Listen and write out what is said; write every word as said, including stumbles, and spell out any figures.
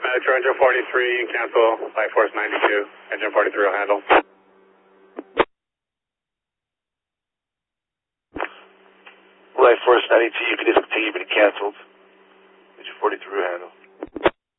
Metro engine forty-three, cancel Flight Force ninety-two. Engine forty-three will handle. Flight Force ninety-two, you can discontinue, but it canceled. Engine forty-three will handle.